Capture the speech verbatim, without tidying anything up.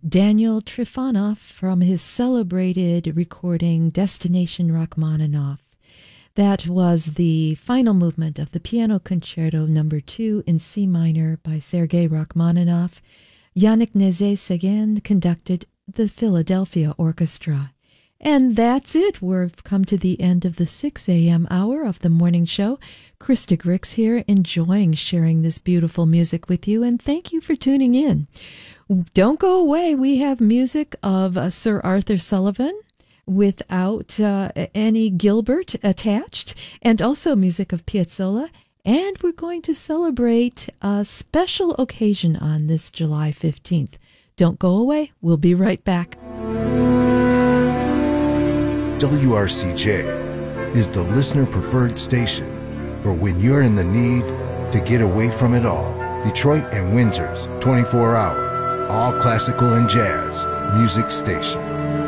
Daniel Trifonov from his celebrated recording Destination Rachmaninoff. That was the final movement of the Piano Concerto number two in C minor by Sergei Rachmaninoff. Yannick Nézet-Séguin conducted the Philadelphia Orchestra. And that's it. We've come to the end of the six a.m. hour of the morning show. Krista Grix here, enjoying sharing this beautiful music with you, and thank you for tuning in. Don't go away. We have music of uh, Sir Arthur Sullivan without uh, any Gilbert attached, and also music of Piazzolla. And we're going to celebrate a special occasion on this July fifteenth. Don't go away. We'll be right back. W R C J is the listener-preferred station for when you're in the need to get away from it all. Detroit and Windsor's twenty-four hour, all classical and jazz music station.